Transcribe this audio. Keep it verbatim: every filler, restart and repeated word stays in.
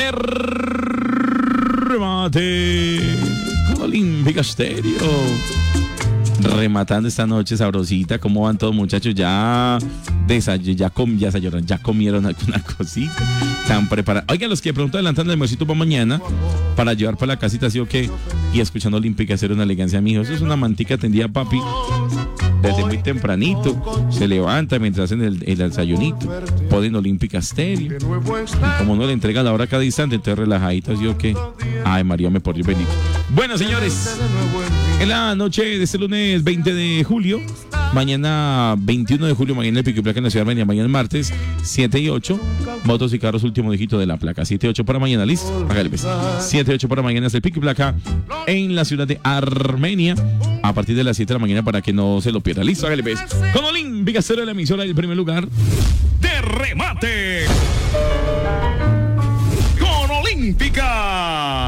de remate con Olímpica Estéreo. Rematando esta noche sabrosita. ¿Cómo van todos, muchachos? Ya desay- ya, com- ya, desayunaron, ya comieron alguna cosita. Están preparados. Oigan, los que de pronto adelantan el almuercito para mañana para llevar para la casita, ¿sí o qué? Y escuchando Olímpica Estéreo, una elegancia, mijo. Eso es una mantica tendida, papi. Desde muy tempranito se levanta mientras hacen el, el desayunito, ponen Olímpica Estéreo. Y como no le entrega la hora cada instante, entonces relajaditos, ¿sí o qué? Ay, María, me por Dios bendito. Bueno, señores, en la noche de este lunes veinte de julio, mañana veintiuno de julio, mañana el pico y placa en la ciudad de Armenia, mañana martes siete y ocho, motos y carros, último dígito de la placa, siete y ocho para mañana, listo, hágale pues, siete y ocho para mañana es el pico y placa en la ciudad de Armenia, a partir de las siete de la mañana para que no se lo pierda, listo, hágale pues, con Olímpica Estéreo, la emisora del primer lugar de remate, con Olímpica.